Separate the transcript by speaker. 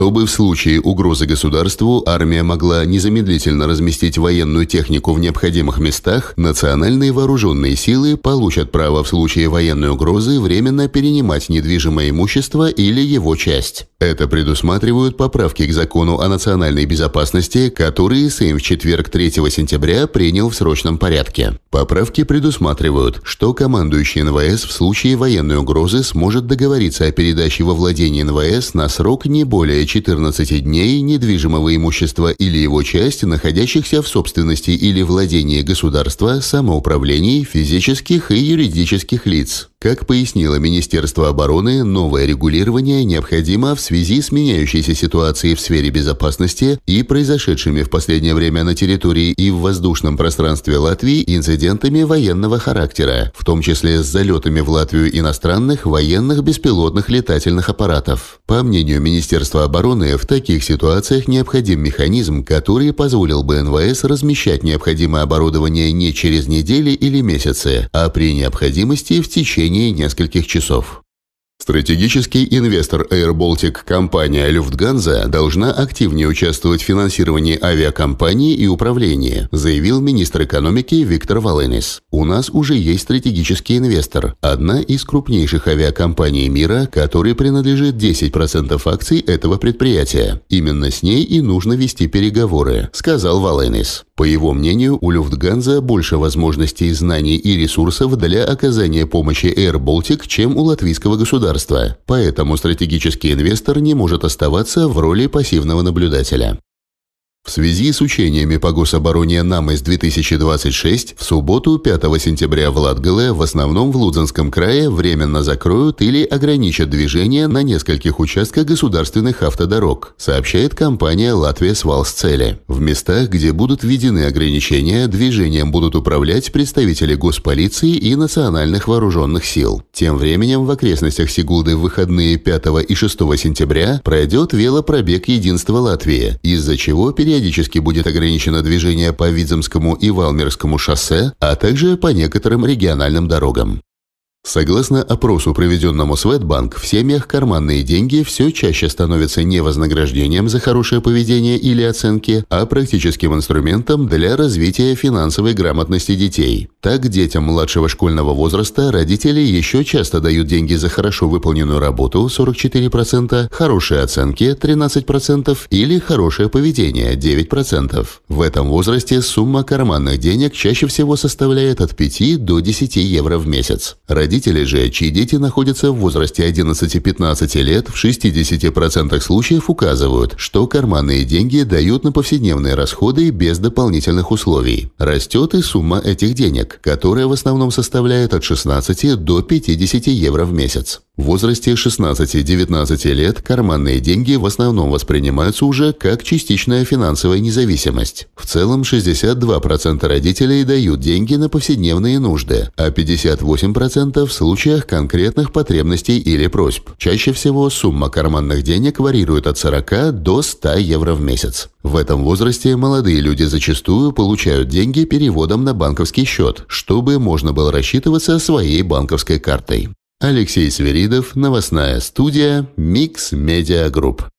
Speaker 1: Чтобы в случае угрозы государству армия могла незамедлительно разместить военную технику в необходимых местах, национальные вооруженные силы получат право в случае военной угрозы временно перенимать недвижимое имущество или его часть. Это предусматривают поправки к закону о национальной безопасности, которые Сейм в четверг 3 сентября принял в срочном порядке. Поправки предусматривают, что командующий НВС в случае военной угрозы сможет договориться о передаче во владение НВС на срок не более 14 дней недвижимого имущества или его часть, находящихся в собственности или владении государства, самоуправлений, физических и юридических лиц. Как пояснило Министерство обороны, новое регулирование необходимо в связи с меняющейся ситуацией в сфере безопасности и произошедшими в последнее время на территории и в воздушном пространстве Латвии инцидентами военного характера, в том числе с залетами в Латвию иностранных военных беспилотных летательных аппаратов. По мнению Министерства обороны, в таких ситуациях необходим механизм, который позволил бы НВС размещать необходимое оборудование не через недели или месяцы, а при необходимости в течение нескольких часов. Стратегический инвестор Air Baltic компания Lufthansa должна активнее участвовать в финансировании авиакомпании и управлении, заявил министр экономики Виктор Валенис. У нас уже есть стратегический инвестор, одна из крупнейших авиакомпаний мира, которой принадлежит 10% акций этого предприятия. Именно с ней и нужно вести переговоры, сказал Валенис. По его мнению, у Lufthansa больше возможностей, знаний и ресурсов для оказания помощи Air Baltic, чем у латвийского государства. Поэтому стратегический инвестор не может оставаться в роли пассивного наблюдателя. В связи с учениями по гособороне НАМЭС-2026 в субботу 5 сентября в Латгале, в основном в Лудзенском крае, временно закроют или ограничат движение на нескольких участках государственных автодорог, сообщает компания «Латвия Свалсцели». В местах, где будут введены ограничения, движением будут управлять представители госполиции и национальных вооруженных сил. Тем временем в окрестностях Сигулды в выходные 5 и 6 сентября пройдет велопробег «Единство Латвии», из-за чего периодически будет ограничено движение по Видземскому и Валмерскому шоссе, а также по некоторым региональным дорогам. Согласно опросу, проведенному Светбанк, в семьях карманные деньги все чаще становятся не вознаграждением за хорошее поведение или оценки, а практическим инструментом для развития финансовой грамотности детей. Так, детям младшего школьного возраста родители еще часто дают деньги за хорошо выполненную работу 44%, хорошие оценки 13% или хорошее поведение 9%. В этом возрасте сумма карманных денег чаще всего составляет от 5 до 10 евро в месяц. Родители же, чьи дети находятся в возрасте 11-15 лет, в 60% случаев указывают, что карманные деньги дают на повседневные расходы без дополнительных условий. Растет и сумма этих денег, которая в основном составляет от 16 до 50 евро в месяц. В возрасте 16-19 лет карманные деньги в основном воспринимаются уже как частичная финансовая независимость. В целом 62% родителей дают деньги на повседневные нужды, а 58% в случаях конкретных потребностей или просьб. Чаще всего сумма карманных денег варьирует от 40 до 100 евро в месяц. В этом возрасте молодые люди зачастую получают деньги переводом на банковский счет, чтобы можно было рассчитываться своей банковской картой. Алексей Свиридов, новостная студия Mix Media Group.